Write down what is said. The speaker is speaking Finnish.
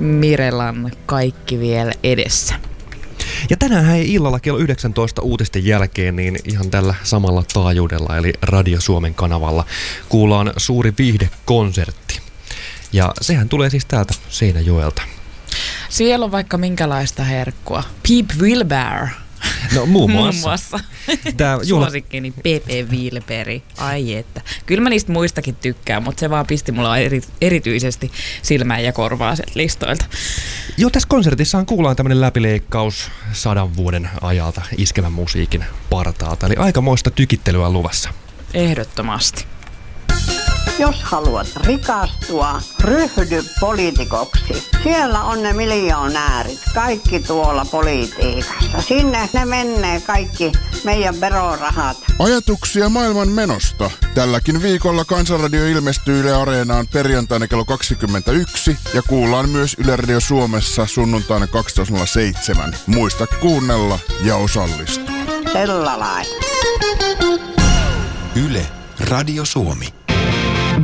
Mirelan Kaikki vielä edessä. Ja tänään ei illalla kello 19 uutisten jälkeen niin ihan tällä samalla taajuudella eli Radio Suomen kanavalla kuullaan suuri viihdekonsertti. Ja sehän tulee siis täältä Seinäjoelta. Siellä on vaikka minkälaista herkkua. Peep Wilbur. No muun muassa. Suosikkini Pepe Wilberi. Ai että. Kyllä mä niistä muistakin tykkään, mutta se vaan pisti mulla erityisesti silmään ja korvaa sieltä listoilta. Joo, tässä konsertissaan kuullaan tämmöinen läpileikkaus 100 vuoden ajalta iskevän musiikin partaalta. Eli aikamoista tykittelyä luvassa. Ehdottomasti. Jos haluat rikastua, ryhdy poliitikoksi. Siellä on ne miljonäärit, kaikki tuolla politiikassa. Sinne ne menee kaikki meidän verorahat. Ajatuksia maailman menosta. Tälläkin viikolla Kansanradio ilmestyy Yle Areenaan perjantaina kello 21 ja kuullaan myös Yle Radio Suomessa sunnuntaina 12.07. Muista kuunnella ja osallistua. Sellainen. Yle Radio Suomi.